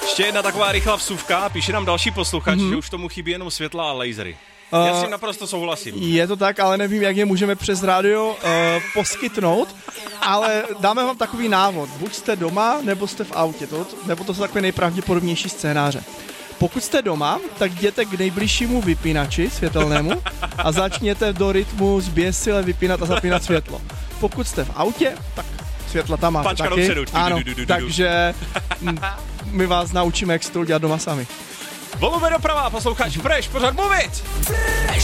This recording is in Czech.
Ještě jedna taková rychlá vsuvka, píše nám další posluchač, že už tomu chybí jenom světla a lasery. Já s tím naprosto souhlasím. Je to tak, ale nevím, jak je můžeme přes rádio poskytnout, ale dáme vám takový návod. Buď jste doma, nebo jste v autě, nebo to jsou takové nejpravděpodobnější scénáře. Pokud jste doma, tak jděte k nejbližšímu vypínači světelnému a začněte do rytmu zběsile vypínat a zapínat světlo. Pokud jste v autě, tak světla tam máte Pačka taky. dopředu. Ano, takže my vás naučíme, jak si to udělat doma sami. Volume doprava, posluchač Fresh, pořád mluvit!